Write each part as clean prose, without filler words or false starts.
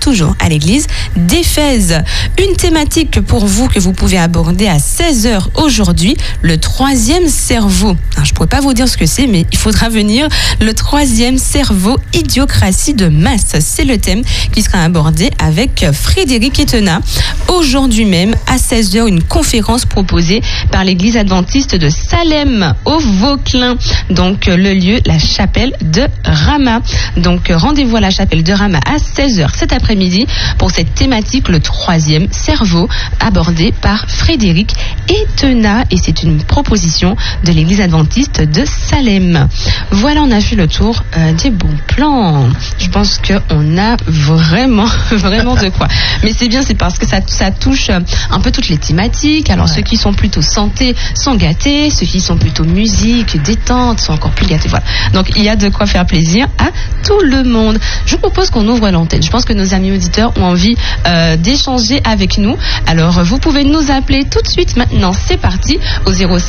toujours à l'église d'Éphèse. Une thématique pour vous que vous pouvez aborder à 16h aujourd'hui, le troisième cerveau. Alors, je ne pourrais pas vous dire ce que c'est, mais il faudra venir. Le troisième cerveau, idiocratie de masse. C'est le thème qui sera abordé avec Frédéric Etena. Aujourd'hui même, à 16h, une conférence proposée par l'église adventiste de Salem, au Vauclin. Donc, le lieu, la chapelle de Rama. Donc, rendez-vous à la chapelle de Rama à 16h cet après-midi pour cette thématique, le troisième cerveau, abordé par Frédéric Etena. Et c'est une proposition de l'église adventiste de Salem. Voilà, on a fait le tour des bons plans. Je pense qu'on a vraiment de quoi. Mais c'est bien, c'est parce que ça touche un peu toutes les thématiques. Alors, ceux qui sont plutôt santé sont gâtés, ceux qui sont plutôt musique, détente sont encore plus gâtés. Voilà. Donc, il y a de quoi faire plaisir à tout le monde. Je propose qu'on ouvre l'antenne. Je pense que nos amis auditeurs ont envie d'échanger avec nous. Alors, vous pouvez nous appeler tout de suite maintenant. C'est parti au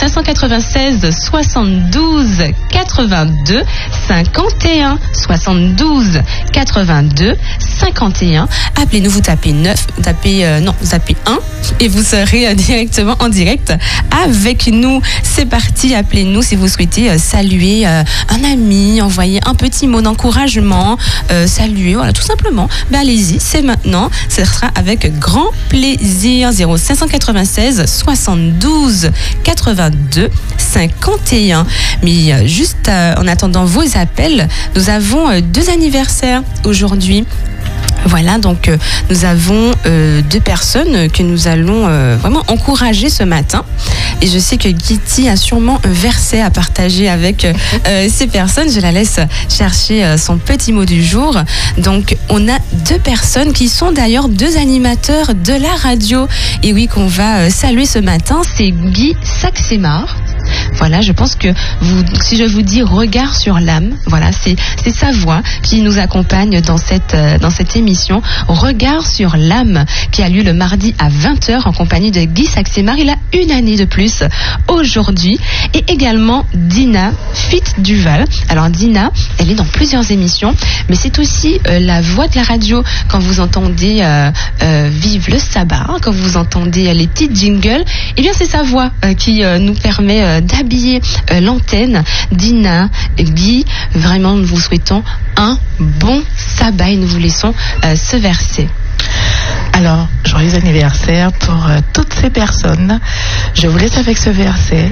0596 72 82 51 72 82 51. Appelez-nous, vous tapez 9, vous tapez 1 et vous serez directement en direct avec nous. C'est parti, appelez-nous si vous souhaitez saluer un ami, envoyer un petit mot d'encouragement, saluer, voilà, tout simplement. Ben allez-y, c'est maintenant, ce sera avec grand plaisir. 0596 72 82 51. Mais juste en attendant vos appels, nous avons 2 anniversaires aujourd'hui. Voilà, donc nous avons 2 personnes que nous allons vraiment encourager ce matin. Et je sais que Kitty a sûrement un verset à partager avec ces personnes. Je la laisse chercher son petit mot du jour. Donc, on a 2 personnes qui sont d'ailleurs 2 animateurs de la radio. Et oui, qu'on va saluer ce matin, c'est Guy Saxemar. Voilà, je pense que si je vous dis regard sur l'âme, voilà, c'est sa voix qui nous accompagne dans cette émission. Regard sur l'âme qui a lieu le mardi à 20h en compagnie de Guy Saxemar. Il a 1 année de plus aujourd'hui. Et également Dina Fitt-Duval. Alors Dina, elle est dans plusieurs émissions, mais c'est aussi la voix de la radio quand vous entendez Vive le sabbat, quand vous entendez les petites jingles. Eh bien, c'est sa voix qui nous permet d'habiller l'antenne. Dina, Guy, vraiment nous vous souhaitons un bon sabbat et nous vous laissons ce verset. Alors, joyeux anniversaire pour toutes ces personnes. Je vous laisse avec ce verset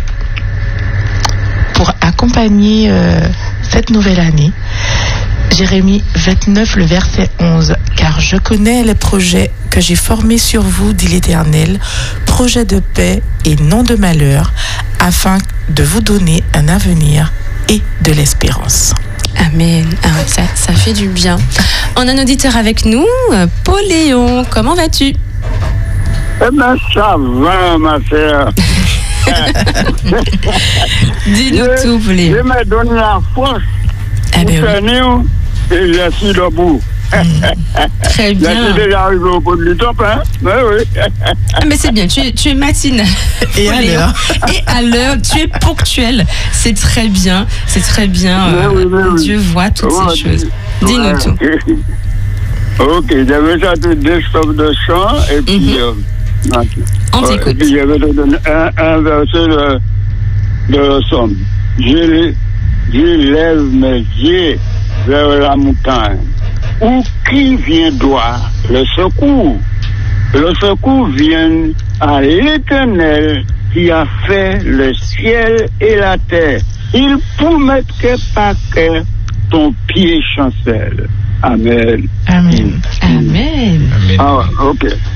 pour accompagner cette nouvelle année. Jérémie 29, le verset 11. Car je connais les projets que j'ai formés sur vous, dit l'Éternel, projets de paix et non de malheur, afin de vous donner un avenir et de l'espérance. Amen. Ah, ça fait du bien. On a un auditeur avec nous, Paul Léon. Comment vas-tu? Eh bien, ça va, ma sœur. Dis-nous tout, Paul Léon. Je me donne la force pour tenir et je suis debout. Très bien. Je suis déjà arrivé au bout du top, hein? Mais oui. Mais c'est bien, tu es matinal. Et à l'heure. Et à l'heure, tu es ponctuel. C'est très bien, c'est très bien. Oui. Dieu voit toutes ces choses. Dis-nous tout. Ok, j'avais chanté 2 strophes de chant et puis... On t'écoute. Et puis j'avais donné un verset de Somme. Je lève mes yeux vers la montagne. Où qui vient droit le secours? Le secours vient à l'Éternel qui a fait le ciel et la terre. Il promet que par que ton pied chancelle. Amen. Amen. Amen. Ah, ok.